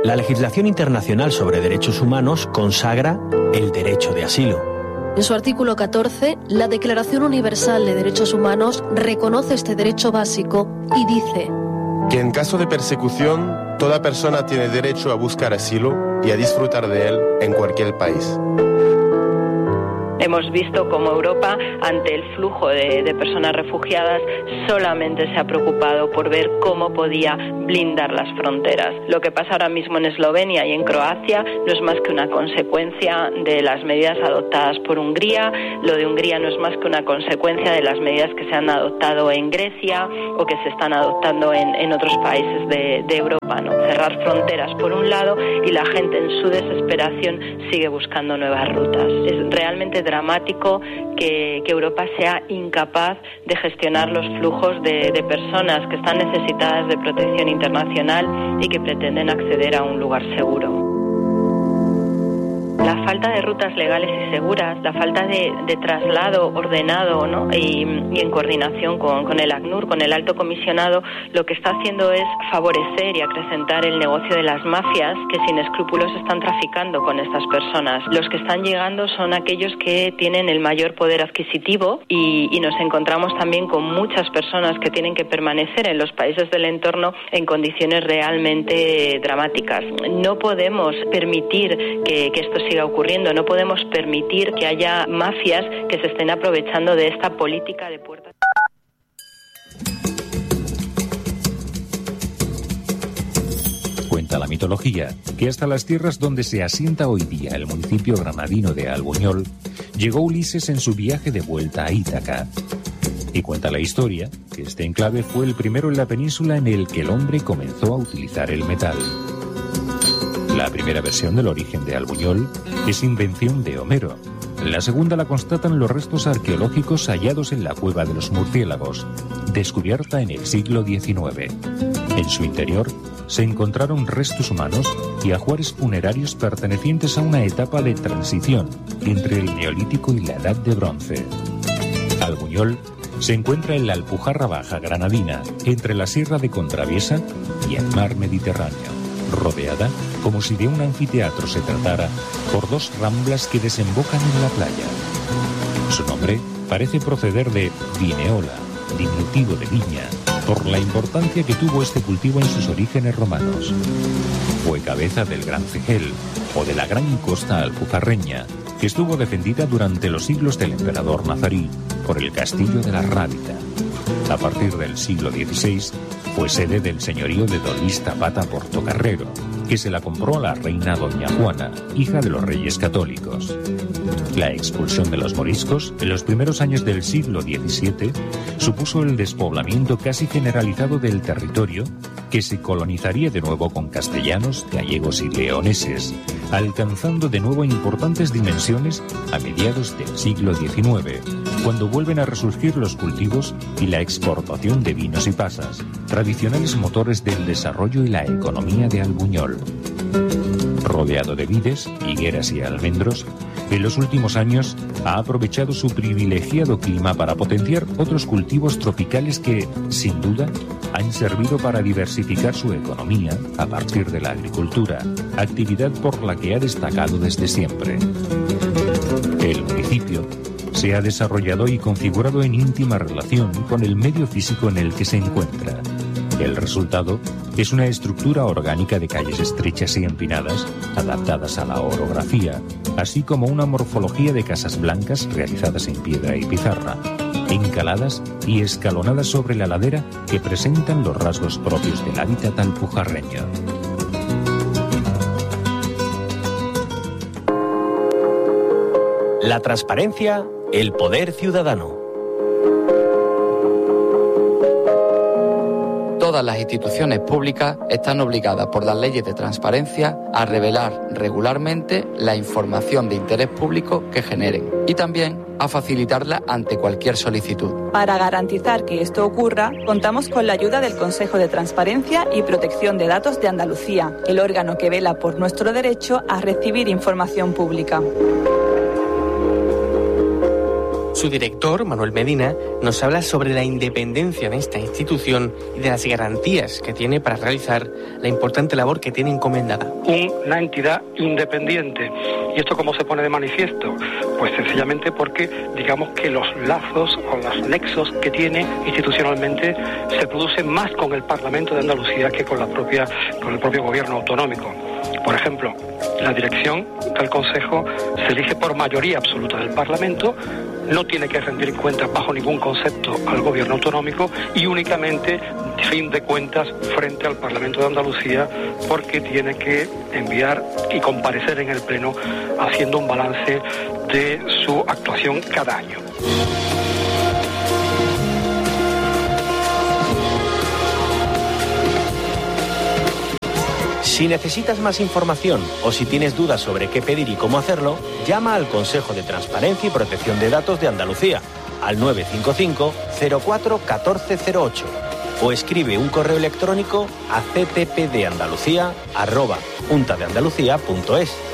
La legislación internacional sobre derechos humanos consagra el derecho de asilo. En su artículo 14, la Declaración Universal de Derechos Humanos reconoce este derecho básico y dice que en caso de persecución, toda persona tiene derecho a buscar asilo y a disfrutar de él en cualquier país. Hemos visto cómo Europa, ante el flujo de personas refugiadas, solamente se ha preocupado por ver cómo podía blindar las fronteras. Lo que pasa ahora mismo en Eslovenia y en Croacia no es más que una consecuencia de las medidas adoptadas por Hungría. Lo de Hungría no es más que una consecuencia de las medidas que se han adoptado en Grecia o que se están adoptando en otros países de Europa, ¿no? Cerrar fronteras por un lado y la gente en su desesperación sigue buscando nuevas rutas. Es realmente dramático que Europa sea incapaz de gestionar los flujos de personas que están necesitadas de protección internacional y que pretenden acceder a un lugar seguro. La falta de rutas legales y seguras, la falta de traslado ordenado, ¿no? y en coordinación con el ACNUR, con el Alto Comisionado, lo que está haciendo es favorecer y acrecentar el negocio de las mafias que sin escrúpulos están traficando con estas personas. Los que están llegando son aquellos que tienen el mayor poder adquisitivo y nos encontramos también con muchas personas que tienen que permanecer en los países del entorno en condiciones realmente dramáticas. No podemos permitir que esto siga ocurriendo, no podemos permitir que haya mafias que se estén aprovechando de esta política de puertas. Cuenta la mitología que hasta las tierras donde se asienta hoy día el municipio granadino de Albuñol llegó Ulises en su viaje de vuelta a Ítaca. Y cuenta la historia que este enclave fue el primero en la península en el que el hombre comenzó a utilizar el metal. La primera versión del origen de Albuñol es invención de Homero. La segunda la constatan los restos arqueológicos hallados en la cueva de los murciélagos, descubierta en el siglo XIX. En su interior se encontraron restos humanos y ajuares funerarios pertenecientes a una etapa de transición entre el Neolítico y la Edad de Bronce. Albuñol se encuentra en la Alpujarra Baja granadina, entre la Sierra de Contraviesa y el mar Mediterráneo, rodeada, como si de un anfiteatro se tratara, por dos ramblas que desembocan en la playa. Su nombre parece proceder de vineola, diminutivo de viña, por la importancia que tuvo este cultivo en sus orígenes romanos. Fue cabeza del Gran Cegel, o de la Gran Costa alpujarreña, que estuvo defendida durante los siglos del emperador nazarí por el castillo de la Rábita. A partir del siglo XVI, fue sede del señorío de Don Luis Zapata Portocarrero, que se la compró a la reina doña Juana, hija de los reyes católicos. La expulsión de los moriscos en los primeros años del siglo XVII supuso el despoblamiento casi generalizado del territorio, que se colonizaría de nuevo con castellanos, gallegos y leoneses, alcanzando de nuevo importantes dimensiones a mediados del siglo XIX, cuando vuelven a resurgir los cultivos y la exportación de vinos y pasas, tradicionales motores del desarrollo y la economía de Albuñol. Rodeado de vides, higueras y almendros, en los últimos años ha aprovechado su privilegiado clima para potenciar otros cultivos tropicales que, sin duda, han servido para diversificar su economía a partir de la agricultura, actividad por la que ha destacado desde siempre. El municipio se ha desarrollado y configurado en íntima relación con el medio físico en el que se encuentra. El resultado es una estructura orgánica de calles estrechas y empinadas, adaptadas a la orografía, así como una morfología de casas blancas realizadas en piedra y pizarra, encaladas y escalonadas sobre la ladera que presentan los rasgos propios del hábitat alpujarreño. La transparencia, el poder ciudadano. Todas las instituciones públicas están obligadas por las leyes de transparencia a revelar regularmente la información de interés público que generen y también a facilitarla ante cualquier solicitud. Para garantizar que esto ocurra, contamos con la ayuda del Consejo de Transparencia y Protección de Datos de Andalucía, el órgano que vela por nuestro derecho a recibir información pública. Su director, Manuel Medina, nos habla sobre la independencia de esta institución y de las garantías que tiene para realizar la importante labor que tiene encomendada. Una entidad independiente. ¿Y esto cómo se pone de manifiesto? Pues sencillamente porque, digamos que los lazos o los nexos que tiene institucionalmente se producen más con el Parlamento de Andalucía que con el propio gobierno autonómico. Por ejemplo, la dirección del Consejo se elige por mayoría absoluta del Parlamento, no tiene que rendir cuentas bajo ningún concepto al gobierno autonómico y únicamente fin de cuentas frente al Parlamento de Andalucía, porque tiene que enviar y comparecer en el Pleno haciendo un balance de su actuación cada año. Si necesitas más información o si tienes dudas sobre qué pedir y cómo hacerlo, llama al Consejo de Transparencia y Protección de Datos de Andalucía al 955 04 1408 o escribe un correo electrónico a ctpdandalucía@juntadeandalucía.es.